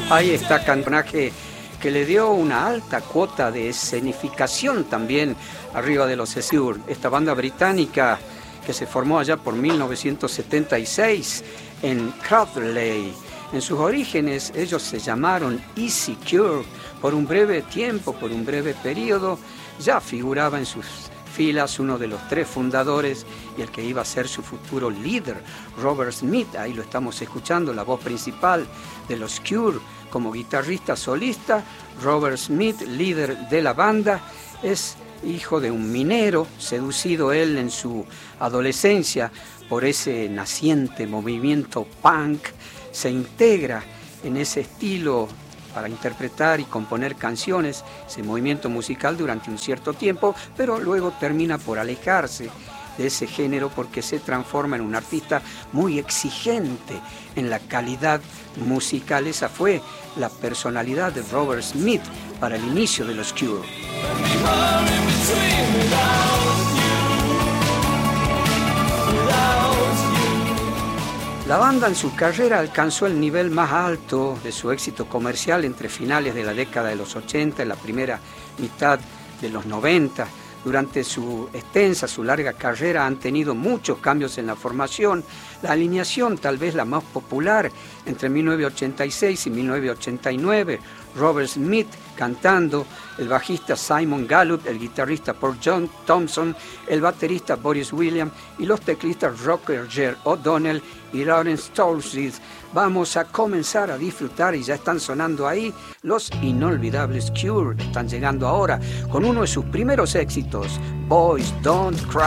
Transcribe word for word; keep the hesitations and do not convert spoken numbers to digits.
Ahí está personaje que le dio una alta cuota de escenificación también arriba de los Cure. Esta banda británica que se formó allá por mil novecientos setenta y seis en Crawley. En sus orígenes ellos se llamaron Easy Cure. Por un breve tiempo, por un breve periodo, ya figuraba en sus filas uno de los tres fundadores y el que iba a ser su futuro líder, Robert Smith. Ahí lo estamos escuchando, la voz principal de los Cure como guitarrista solista. Robert Smith, líder de la banda, es hijo de un minero, seducido él en su adolescencia por ese naciente movimiento punk. Se integra en ese estilo para interpretar y componer canciones, ese movimiento musical durante un cierto tiempo, pero luego termina por alejarse de ese género porque se transforma en un artista muy exigente en la calidad musical. Esa fue la personalidad de Robert Smith para el inicio de los Cure. La banda en su carrera alcanzó el nivel más alto de su éxito comercial entre finales de la década de los ochenta y la primera mitad de los noventa. Durante su extensa, su larga carrera han tenido muchos cambios en la formación. La alineación, tal vez la más popular, entre mil novecientos ochenta y seis y mil novecientos ochenta y nueve, Robert Smith cantando, el bajista Simon Gallup, el guitarrista Paul John Thompson, el baterista Boris Williams y los teclistas Roger O'Donnell y Lawrence Torsey. Vamos a comenzar a disfrutar y ya están sonando ahí los inolvidables Cure. Están llegando ahora con uno de sus primeros éxitos, Boys Don't Cry.